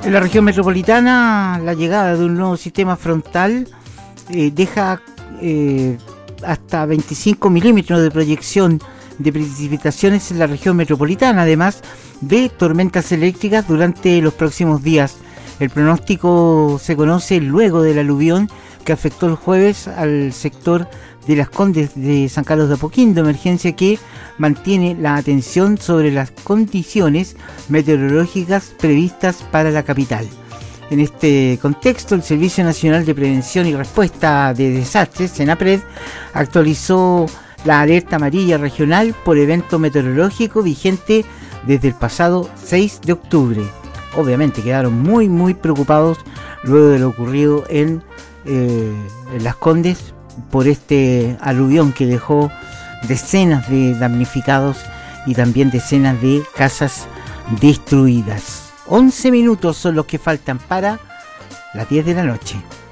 En la región metropolitana, la llegada de un nuevo sistema frontal deja hasta 25 milímetros de proyección de precipitaciones en la región metropolitana, además de tormentas eléctricas durante los próximos días. El pronóstico se conoce luego del aluvión que afectó el jueves al sector de Las Condes de San Carlos de Apoquindo, emergencia que mantiene la atención sobre las condiciones meteorológicas previstas para la capital. En este contexto, el Servicio Nacional de Prevención y Respuesta de Desastres, SENAPRED, actualizó la alerta amarilla regional por evento meteorológico vigente desde el pasado 6 de octubre. Obviamente quedaron muy preocupados luego de lo ocurrido en Las Condes por este aluvión que dejó decenas de damnificados y también decenas de casas destruidas. 11 minutos son los que faltan para las 10 de la noche.